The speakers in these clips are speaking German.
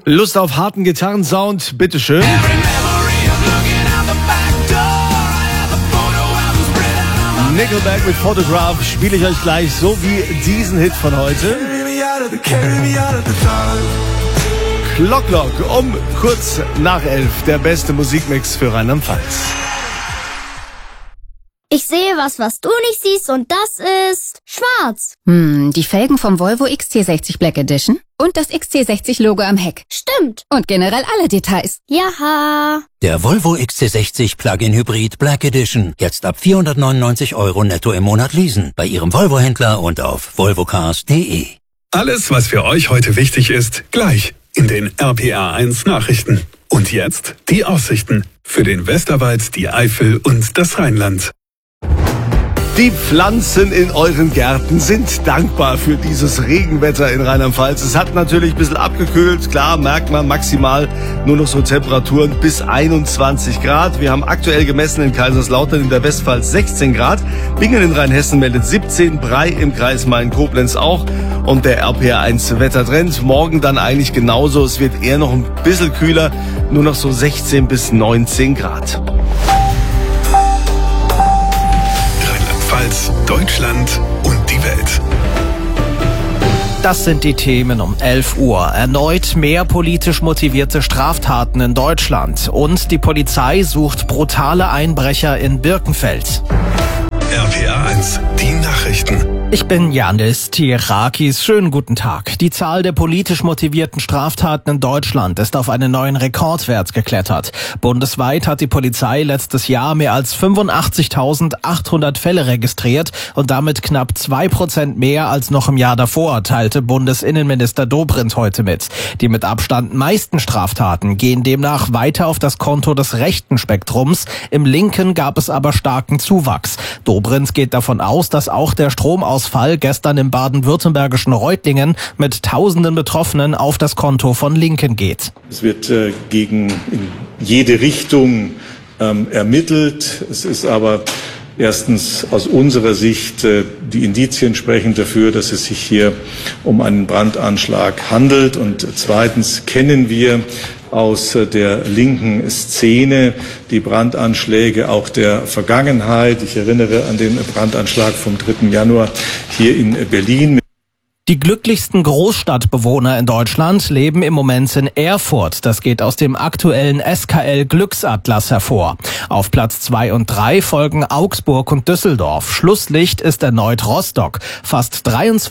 Lust auf harten Gitarrensound? Bitteschön. Nickelback mit Photograph spiele ich euch gleich, so wie diesen Hit von heute. Clock um kurz nach 11, der beste Musikmix für Rheinland-Pfalz. Ich sehe was du nicht siehst, und das ist schwarz. Die Felgen vom Volvo XC60 Black Edition und das XC60-Logo am Heck. Stimmt. Und generell alle Details. Jaha. Der Volvo XC60 Plug-in Hybrid Black Edition. Jetzt ab 499 € netto im Monat leasen. Bei Ihrem Volvo-Händler und auf volvocars.de. Alles, was für euch heute wichtig ist, gleich in den RPR1 Nachrichten. Und jetzt die Aussichten für den Westerwald, die Eifel und das Rheinland. Die Pflanzen in euren Gärten sind dankbar für dieses Regenwetter in Rheinland-Pfalz. Es hat natürlich ein bisschen abgekühlt. Klar, merkt man maximal nur noch so Temperaturen bis 21 Grad. Wir haben aktuell gemessen in Kaiserslautern in der Westpfalz 16 Grad. Bingen in Rheinhessen meldet 17, Brei im Kreis Main-Koblenz auch. Und der RPR1 Wettertrend morgen dann eigentlich genauso. Es wird eher noch ein bisschen kühler, nur noch so 16 bis 19 Grad. Deutschland und die Welt. Das sind die Themen um 11 Uhr. Erneut mehr politisch motivierte Straftaten in Deutschland. Und die Polizei sucht brutale Einbrecher in Birkenfeld. RPR1, die Nachrichten. Ich bin Yannis Tirakis. Schönen guten Tag. Die Zahl der politisch motivierten Straftaten in Deutschland ist auf einen neuen Rekordwert geklettert. Bundesweit hat die Polizei letztes Jahr mehr als 85.800 Fälle registriert und damit knapp 2% mehr als noch im Jahr davor, teilte Bundesinnenminister Dobrindt heute mit. Die mit Abstand meisten Straftaten gehen demnach weiter auf das Konto des rechten Spektrums. Im linken gab es aber starken Zuwachs. Dobrindt geht davon aus, dass auch der Stromausfall gestern im baden-württembergischen Reutlingen mit tausenden Betroffenen auf das Konto von Linken geht. Es wird gegen in jede Richtung ermittelt. Es ist aber erstens aus unserer Sicht die Indizien sprechen dafür, dass es sich hier um einen Brandanschlag handelt. Und zweitens kennen wir aus der linken Szene die Brandanschläge auch der Vergangenheit. Ich erinnere an den Brandanschlag vom 3. Januar hier in Berlin. Die glücklichsten Großstadtbewohner in Deutschland leben im Moment in Erfurt. Das geht aus dem aktuellen SKL Glücksatlas hervor. Auf Platz 2 und 3 folgen Augsburg und Düsseldorf. Schlusslicht ist erneut Rostock. Fast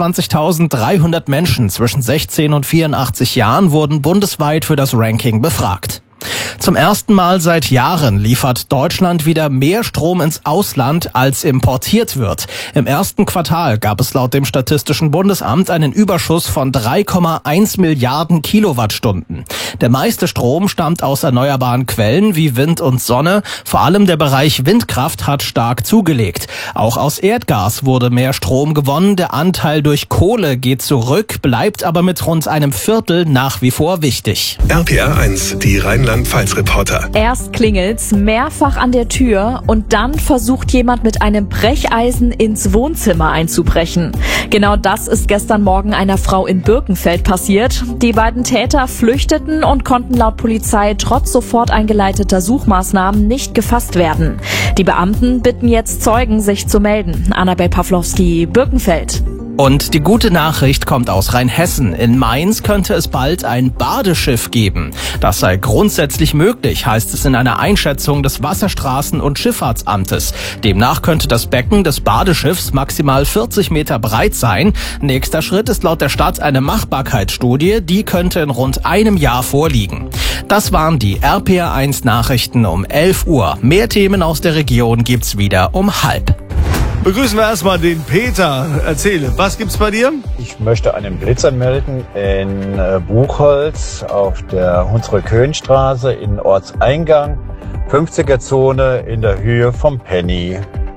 23.300 Menschen zwischen 16 und 84 Jahren wurden bundesweit für das Ranking befragt. Zum ersten Mal seit Jahren liefert Deutschland wieder mehr Strom ins Ausland, als importiert wird. Im ersten Quartal gab es laut dem Statistischen Bundesamt einen Überschuss von 3,1 Milliarden Kilowattstunden. Der meiste Strom stammt aus erneuerbaren Quellen wie Wind und Sonne. Vor allem der Bereich Windkraft hat stark zugelegt. Auch aus Erdgas wurde mehr Strom gewonnen. Der Anteil durch Kohle geht zurück, bleibt aber mit rund einem Viertel nach wie vor wichtig. RPR1, die Rheinland-Pfalz-Reporter. Erst klingelt's mehrfach an der Tür und dann versucht jemand mit einem Brecheisen ins Wohnzimmer einzubrechen. Genau das ist gestern Morgen einer Frau in Birkenfeld passiert. Die beiden Täter flüchteten und konnten laut Polizei trotz sofort eingeleiteter Suchmaßnahmen nicht gefasst werden. Die Beamten bitten jetzt Zeugen, sich zu melden. Annabel Pawlowski, Birkenfeld. Und die gute Nachricht kommt aus Rheinhessen. In Mainz könnte es bald ein Badeschiff geben. Das sei grundsätzlich möglich, heißt es in einer Einschätzung des Wasserstraßen- und Schifffahrtsamtes. Demnach könnte das Becken des Badeschiffs maximal 40 Meter breit sein. Nächster Schritt ist laut der Stadt eine Machbarkeitsstudie. Die könnte in rund einem Jahr vorliegen. Das waren die RPR1 Nachrichten um 11 Uhr. Mehr Themen aus der Region gibt's wieder um 12:30. Begrüßen wir erstmal den Peter. Erzähle, was gibt's bei dir? Ich möchte einen Blitzer melden in Buchholz auf der Hunsrück-Höhenstraße in Ortseingang. 50er-Zone in der Höhe vom Penny.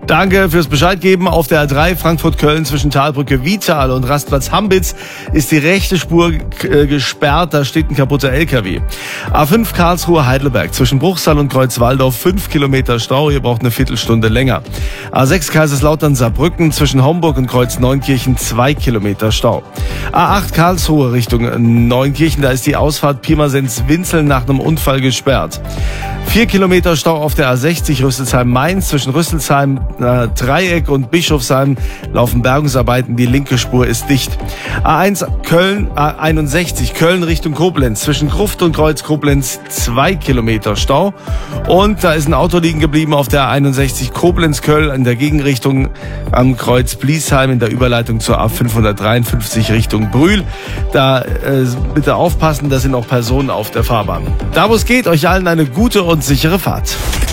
Danke fürs Bescheid geben. Auf der A3 Frankfurt-Köln zwischen Talbrücke Vital und Rastplatz Hambitz ist die rechte Spur gesperrt. Da steht ein kaputter LKW. A5 Karlsruhe-Heidelberg zwischen Bruchsal und Kreuzwaldorf 5 Kilometer Stau. Ihr braucht eine Viertelstunde länger. A6 Kaiserslautern-Saarbrücken zwischen Homburg und Kreuz-Neunkirchen 2 Kilometer Stau. A8 Karlsruhe Richtung Neunkirchen. Da ist die Ausfahrt Pirmasens-Winzeln nach einem Unfall gesperrt. 4 Kilometer Stau auf der A60 Rüsselsheim-Mainz zwischen Rüsselsheim Dreieck und Bischofsheim laufen Bergungsarbeiten, die linke Spur ist dicht. A1 Köln, A61 Köln Richtung Koblenz zwischen Gruft und Kreuz Koblenz 2 Kilometer Stau und da ist ein Auto liegen geblieben auf der A61 Koblenz-Köln in der Gegenrichtung am Kreuz Bliesheim in der Überleitung zur A553 Richtung Brühl. Da bitte aufpassen, da sind auch Personen auf der Fahrbahn. Da wo es geht, euch allen eine gute und sichere Fahrt.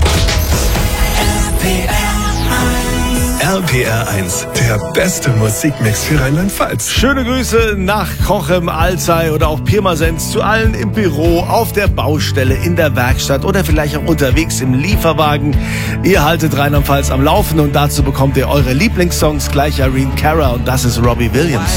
RPR 1, der beste Musikmix für Rheinland-Pfalz. Schöne Grüße nach Cochem, Alzey oder auch Pirmasens zu allen im Büro, auf der Baustelle, in der Werkstatt oder vielleicht auch unterwegs im Lieferwagen. Ihr haltet Rheinland-Pfalz am Laufen und dazu bekommt ihr eure Lieblingssongs, gleich Irene Cara und das ist Robbie Williams.